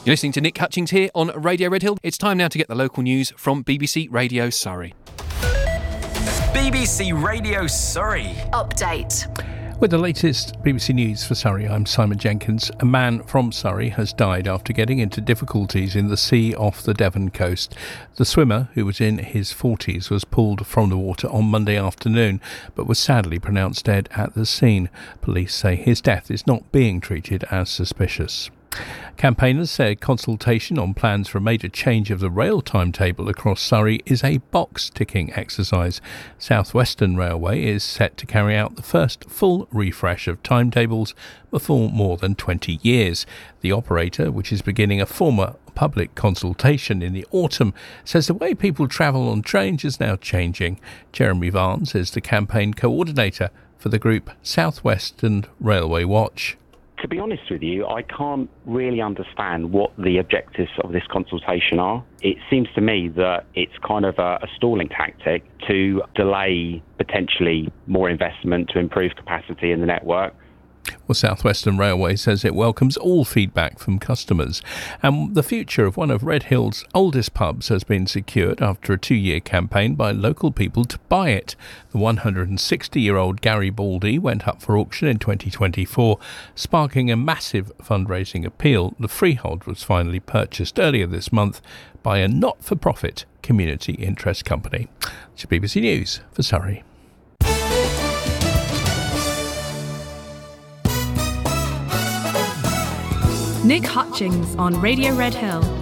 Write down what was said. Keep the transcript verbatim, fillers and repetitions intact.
You're listening to Nick Hutchings here on Radio Red Hill. It's time now to get the local news from B B C Radio Surrey. B B C Radio Surrey. Update. With the latest B B C News for Surrey, I'm Simon Jenkins. A man from Surrey has died after getting into difficulties in the sea off the Devon coast. The swimmer, who was in his forties, was pulled from the water on Monday afternoon, but was sadly pronounced dead at the scene. Police say his death is not being treated as suspicious. Campaigners say a consultation on plans for a major change of the rail timetable across Surrey is a box-ticking exercise. South Western Railway is set to carry out the first full refresh of timetables before more than twenty years. The operator, which is beginning a formal public consultation in the autumn, says the way people travel on trains is now changing. Jeremy Varnes is the campaign coordinator for the group South Western Railway Watch. To be honest with you, I can't really understand what the objectives of this consultation are. It seems to me that it's kind of a, a stalling tactic to delay potentially more investment to improve capacity in the network. Well, South Western Railway says it welcomes all feedback from customers. And the future of one of Red Hill's oldest pubs has been secured after a two-year campaign by local people to buy it. The one hundred sixty-year-old Garibaldi went up for auction in twenty twenty-four, sparking a massive fundraising appeal. The freehold was finally purchased earlier this month by a not-for-profit community interest company. It's B B C News for Surrey. Nick Hutchings on Radio Red Hill.